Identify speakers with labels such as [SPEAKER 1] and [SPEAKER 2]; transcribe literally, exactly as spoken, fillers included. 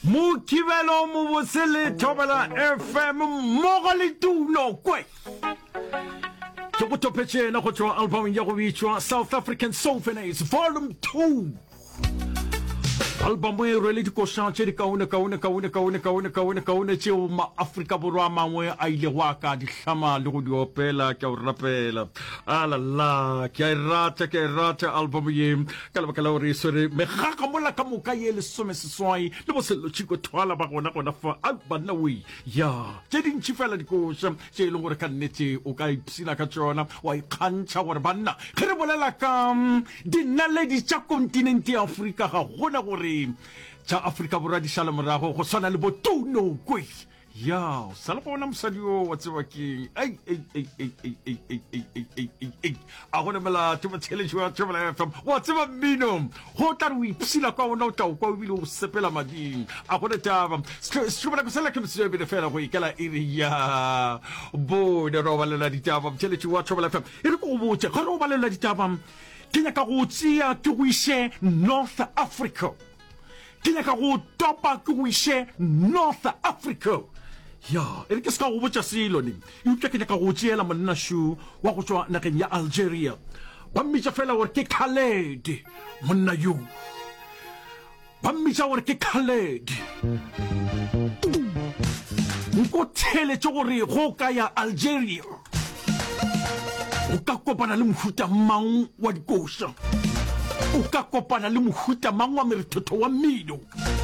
[SPEAKER 1] Mukivelo mubusele tobela F M Mogalitu kwe. Chokotopeche na kocho album ya kubichwa South African Soulphones Volume two. Album we related ko chanche di kauna kauna kauna kauna kauna kauna kauna che ma Africa borwa mangwe a ile wa ka di hlama le go di opela ke o rapela ala la ke rata ke rata album ye ka le ka re sore me ga ka mola ka moka ye le some se swai le bo se lo chiko twala ba gona gona fa album na we ya che di nchifela di ko sha che lo gore ka nete o ka ipsina ka tsona wa ikhantsha gore banna re bolela ka di naledi tsa kontinente ya Africa ga gona gore cha Africa borwa di shala morago go swana le botuno kwe ya sala bona mosadi o wa tseba ke ai ai ai ai ai ai ai ai ai ai a gona mala tuma challenge wa tseba from wa tseba mino ho taru ipsila kwa ona tau kwa wilo sepela madi a gona taba strubela ko sala ke msebe de fera go ikala iria bo de roba la di taba challenge wa tseba from ire ko botse ga roba la di taba kenya ka go tsia ke go ishe North Africa. Kenya ka go topa ke go ishe North Africa. Ya, ere ke ska go botsa silo ni. Yu ke kenya ka go tsiela monna shu wa go tswa na kenya Algeria. Ba mmitsa fela gore ke Khaled monna yu. Ba mmitsa gore ke Khaled. Nko tele tsogore go ka ya Algeria. O ka kopana le mohuta mang wa dikoša. O ka kopana le mohuta mang wa meretotho wa mmino.